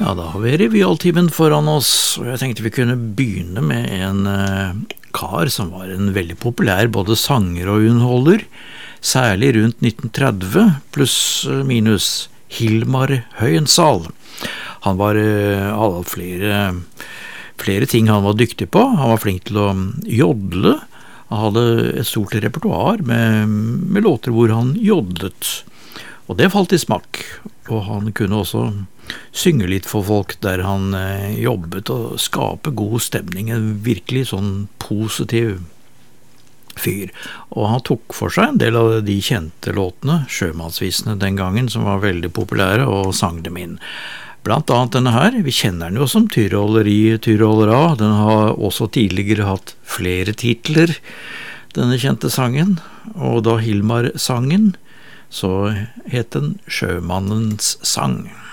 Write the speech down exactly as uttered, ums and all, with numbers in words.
Ja, da har vi revyaltimen foran oss, og jeg tenkte vi kunne begynne med en eh, kar som var en veldig populær både sanger og underholder, særlig rundt nitten tretti, pluss eh, minus Hilmar Høyensal. Han var eh, hadde flere, flere ting han var dyktig på. Han var flink til å jodle. Han hadde et stort repertoar med, med låter hvor han jodlet. Og det falt i smak, og han kunne også synge litt for folk der han eh, jobbet og skape god stemning, en virkelig sånn positiv fyr. Og han tok for seg en del av de kjente låtene, sjømannsvisene den gangen, som var veldig populære, og sang dem inn. Blant annet denne her, vi kjenner den jo som Tyrolleri, Tyrollera, den har også tidligere hatt flere titler, denne kjente sangen, og da Hilmar sangen, så het den Sjømannens sang.